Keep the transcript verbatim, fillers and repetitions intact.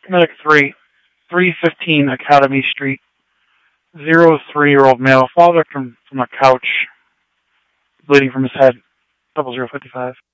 Medic three, three fifteen Academy Street. Zero three-year-old male. Fall victim from a couch. Bleeding from his head. Double zero fifty-five.